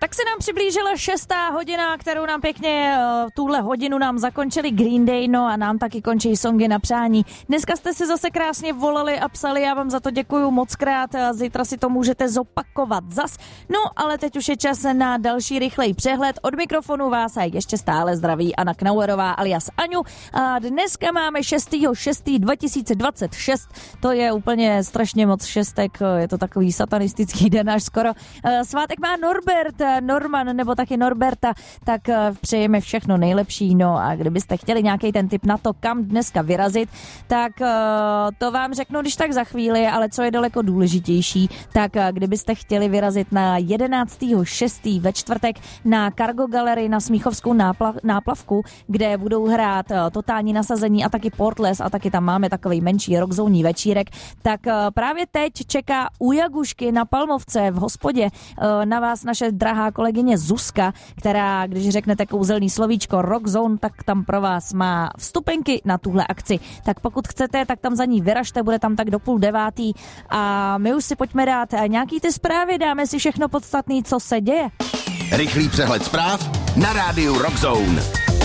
Tak se nám přiblížila 6. hodina, kterou nám pěkně tuhle hodinu nám zakončili Green Day, no a nám taky končí songy na přání. Dneska jste si zase krásně volali a psali, já vám za to děkuju mockrát, zítra si to můžete zopakovat zas. No, ale teď už je čas na další rychlej přehled. Od mikrofonu vás a ještě stále zdraví Anna Knauerová alias Aňu. A dneska máme 6.6.2026, to je úplně strašně moc šestek, je to takový satanistický den až skoro. Svátek má Norbert, Norman nebo taky Norberta, tak přejeme všechno nejlepší. No a kdybyste chtěli nějaký ten tip na to, kam dneska vyrazit, tak to vám řeknu když tak za chvíli, ale co je daleko důležitější, tak kdybyste chtěli vyrazit na 11.6. ve čtvrtek na Cargo Gallery na Smíchovskou náplavku, kde budou hrát Totální nasazení a taky Portless a taky tam máme takovej menší rockzónní večírek, tak právě teď čeká u Jagušky na Palmovce v hospodě na vás naše drahá kolegyně Zuzka, která, když řeknete kouzelný slovíčko Rockzone, tak tam pro vás má vstupenky na tuhle akci. Tak pokud chcete, tak tam za ní vyražte, bude tam tak do 8:30 a my už si pojďme dát nějaký ty zprávy, dáme si všechno podstatné, co se děje. Rychlý přehled zpráv na rádiu Rockzone.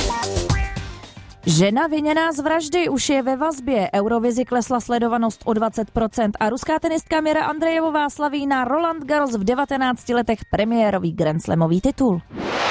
Žena viněná z vraždy už je ve vazbě. Eurovizi klesla sledovanost o 20% a ruská tenistka Mira Andrejevová slaví na Roland Garros v 19 letech premiérový grandslamový titul.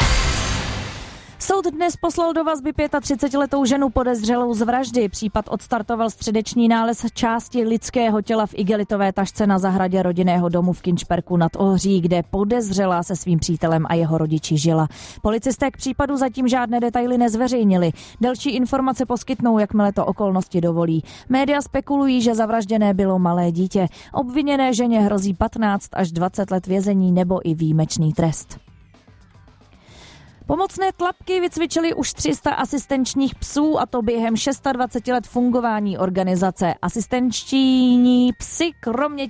Soud dnes poslal do vazby 35letou ženu podezřelou z vraždy. Případ odstartoval středeční nález části lidského těla v igelitové tašce na zahradě rodinného domu v Kinčperku nad Ohří, kde podezřelá se svým přítelem a jeho rodiči žila. Policisté k případu zatím žádné detaily nezveřejnili. Další informace poskytnou, jakmile to okolnosti dovolí. Média spekulují, že zavražděné bylo malé dítě. Obviněné ženě hrozí 15 až 20 let vězení nebo i výjimečný trest. Pomocné tlapky vycvičili už 300 asistenčních psů a to během 26 let fungování organizace. Asistenční psy kromě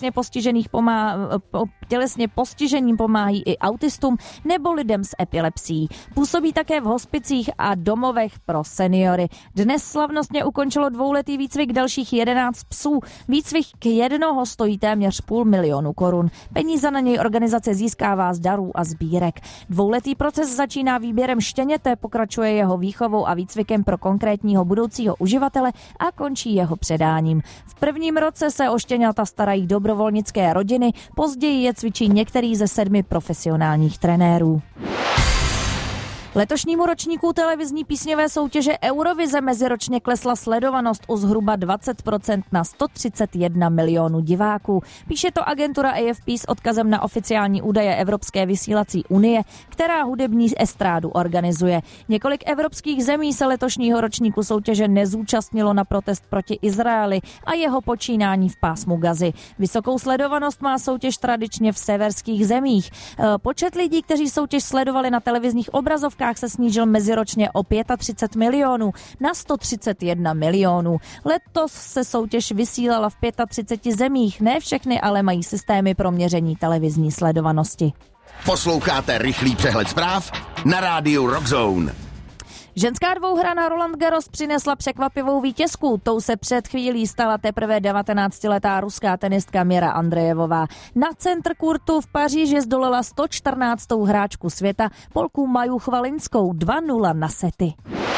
tělesně postiženým pomáhají i autistům nebo lidem s epilepsií. Působí také v hospicích a domovech pro seniory. Dnes slavnostně ukončilo 2letý výcvik dalších 11 psů. Výcvik jednoho stojí téměř 500 000 korun. Peníze na něj organizace získává z darů a sbírek. 2letý proces začíná výběrem štěněte, pokračuje jeho výchovou a výcvikem pro konkrétního budoucího uživatele a končí jeho předáním. V prvním roce se o štěňata starají dobrovolnické rodiny, později je cvičí některý ze 7 profesionálních trenérů. Letošnímu ročníku televizní písňové soutěže Eurovize meziročně klesla sledovanost o zhruba 20% na 131 milionů diváků. Píše to agentura AFP s odkazem na oficiální údaje Evropské vysílací unie, která hudební estrádu organizuje. Několik evropských zemí se letošního ročníku soutěže nezúčastnilo na protest proti Izraeli a jeho počínání v pásmu Gazy. Vysokou sledovanost má soutěž tradičně v severských zemích. Počet lidí, kteří soutěž sledovali na televizních obrazovkách, se snížil meziročně o 35 milionů na 131 milionů. Letos se soutěž vysílala v 35 zemích, ne všechny ale mají systémy pro měření televizní sledovanosti. Posloucháte rychlý přehled zpráv na rádiu Rockzone. Ženská dvouhra na Roland Garros přinesla překvapivou vítězku. Tou se před chvílí stala teprve 19letá ruská tenistka Mira Andrejevová. Na centr kurtu v Paříži zdolala 114. hráčku světa, Polku Maju Chvalinskou 2-0 na sety.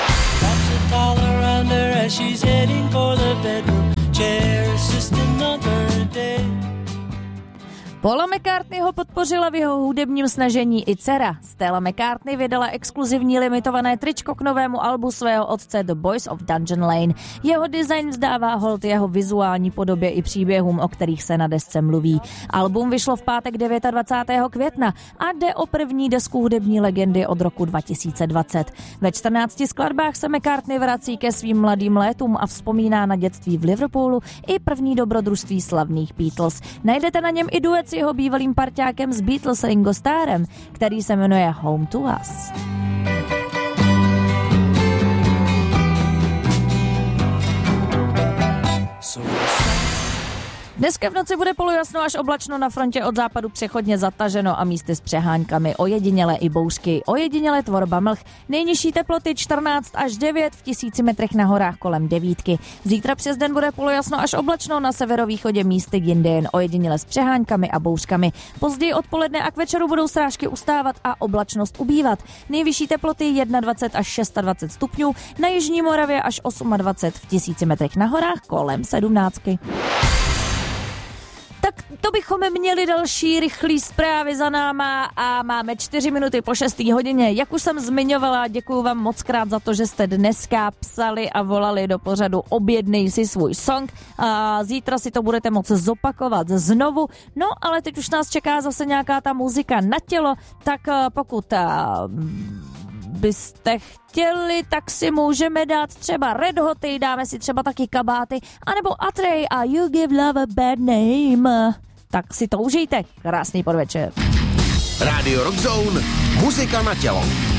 Paula McCartneyho podpořila v jeho hudebním snažení i dcera. Stella McCartney vydala exkluzivní limitované tričko k novému albu svého otce The Boys of Dungeon Lane. Jeho design vzdává hold jeho vizuální podobě i příběhům, o kterých se na desce mluví. Album vyšlo v pátek 29. května a jde o první desku hudební legendy od roku 2020. Ve 14 skladbách se McCartney vrací ke svým mladým létům a vzpomíná na dětství v Liverpoolu i první dobrodružství slavných Beatles. Najdete na něm i duet s jeho bývalým parťákem z Beatles Ringo Starrem, který se jmenuje Home to Us. Dneska v noci bude polojasno až oblačno, na frontě od západu přechodně zataženo a místy s přeháňkami, ojedinělé i bouřky, ojedinělé tvorba mlh. Nejnižší teploty 14 až 9, v 1000 metrech na horách kolem 9. Zítra přes den bude polojasno až oblačno, na severovýchodě místy jinde jen ojedinělé s přeháňkami a bouřkami. Později odpoledne a k večeru budou srážky ustávat a oblačnost ubývat. Nejvyšší teploty 21 až 26 stupňů, na jižní Moravě až 28, v 1000 metrech na horách kolem 17. Tak to bychom měli další rychlý zprávy za náma a máme 4 minuty po 6. hodině. Jak už jsem zmiňovala, děkuju vám moc krát za to, že jste dneska psali a volali do pořadu Objednej si svůj song. A zítra si to budete moci zopakovat znovu. No, ale teď už nás čeká zase nějaká ta muzika na tělo, tak pokud byste chtěli, tak si můžeme dát třeba Red Hoty, dáme si třeba taky Kabáty, anebo Atrej a You Give Love a Bad Name. Tak si to užijte. Krásný podvečer. Rádio Rock Zone, muzika na tělo.